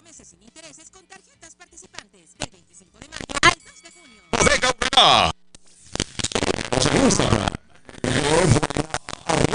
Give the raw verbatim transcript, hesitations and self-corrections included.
meses sin intereses con tarjetas participantes. Del veinticinco de mayo al dos de junio. Bodega Aurrerá. En Instagram.